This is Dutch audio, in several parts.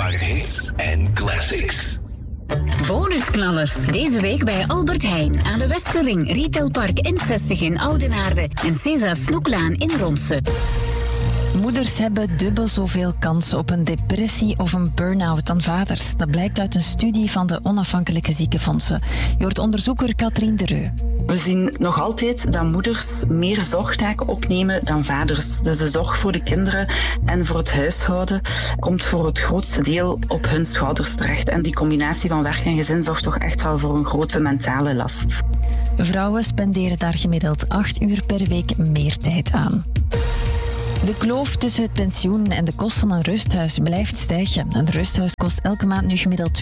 onmisbare hits en classics. Bonusknallers. Deze week bij Albert Heijn aan de Westerring, Retailpark N60 in Oudenaarde en Cesa Snoeklaan in Ronse. Moeders hebben dubbel zoveel kans op een depressie of een burn-out dan vaders. Dat blijkt uit een studie van de Onafhankelijke Ziekenfondsen. Je hoort onderzoeker Katrien de Reu. We zien nog altijd dat moeders meer zorgtaken opnemen dan vaders. Dus de zorg voor de kinderen en voor het huishouden komt voor het grootste deel op hun schouders terecht. En die combinatie van werk en gezin zorgt toch echt wel voor een grote mentale last. Vrouwen spenderen daar gemiddeld 8 uur per week meer tijd aan. De kloof tussen het pensioen en de kost van een rusthuis blijft stijgen. Een rusthuis kost elke maand nu gemiddeld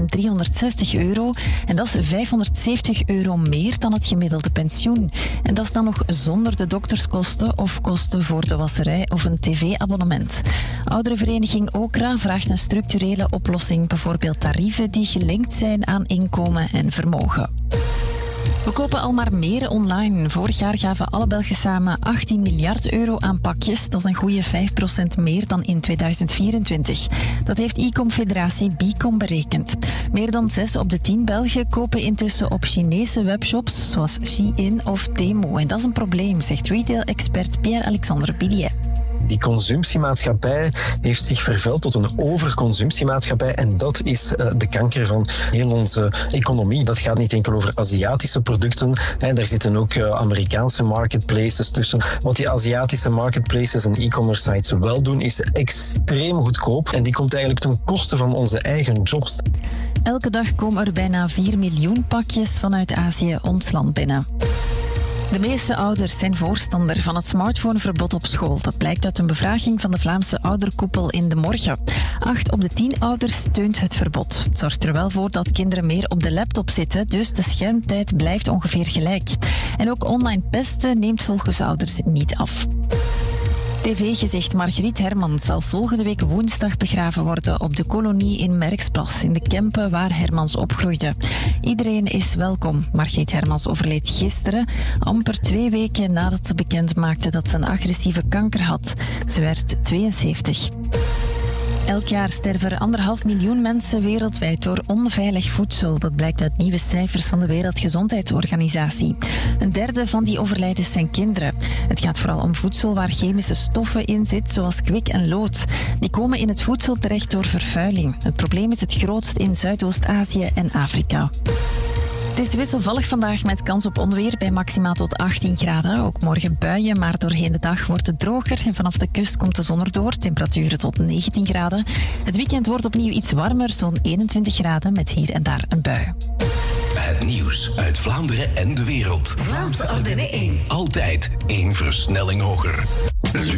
€2.360 en dat is €570 meer dan het gemiddelde pensioen. En dat is dan nog zonder de dokterskosten of kosten voor de wasserij of een tv-abonnement. Ouderenvereniging Okra vraagt een structurele oplossing, bijvoorbeeld tarieven die gelinkt zijn aan inkomen en vermogen. We kopen al maar meer online. Vorig jaar gaven alle Belgen samen €18 miljard aan pakjes. Dat is een goede 5% meer dan in 2024. Dat heeft e-com-federatie Bicom berekend. Meer dan 6 op de 10 Belgen kopen intussen op Chinese webshops zoals Shein of Temu. En dat is een probleem, zegt retail-expert Pierre-Alexandre Billiet. Die consumptiemaatschappij heeft zich vervuild tot een overconsumptiemaatschappij en dat is de kanker van heel onze economie. Dat gaat niet enkel over Aziatische producten, daar zitten ook Amerikaanse marketplaces tussen. Wat die Aziatische marketplaces en e-commerce sites wel doen, is extreem goedkoop en die komt eigenlijk ten koste van onze eigen jobs. Elke dag komen er bijna 4 miljoen pakjes vanuit Azië ons land binnen. De meeste ouders zijn voorstander van het smartphoneverbod op school. Dat blijkt uit een bevraging van de Vlaamse ouderkoepel In de Morgen. 8 op de 10 ouders steunt het verbod. Het zorgt er wel voor dat kinderen meer op de laptop zitten, dus de schermtijd blijft ongeveer gelijk. En ook online pesten neemt volgens ouders niet af. TV-gezicht Margriet Hermans zal volgende week woensdag begraven worden op de kolonie in Merksplas, in de Kempen waar Hermans opgroeide. Iedereen is welkom. Margriet Hermans overleed gisteren, amper 2 weken nadat ze bekend maakte dat ze een agressieve kanker had. Ze werd 72. Elk jaar sterven er 1,5 miljoen mensen wereldwijd door onveilig voedsel. Dat blijkt uit nieuwe cijfers van de Wereldgezondheidsorganisatie. Een derde van die overlijdens zijn kinderen. Het gaat vooral om voedsel waar chemische stoffen in zitten, zoals kwik en lood. Die komen in het voedsel terecht door vervuiling. Het probleem is het grootst in Zuidoost-Azië en Afrika. Het is wisselvallig vandaag met kans op onweer bij maximaal tot 18 graden. Ook morgen buien, maar doorheen de dag wordt het droger. En vanaf de kust komt de zon erdoor. Temperaturen tot 19 graden. Het weekend wordt opnieuw iets warmer, zo'n 21 graden met hier en daar een bui. Het nieuws uit Vlaanderen en de wereld. Vlaamse Ardennen 1. Altijd 1 versnelling hoger.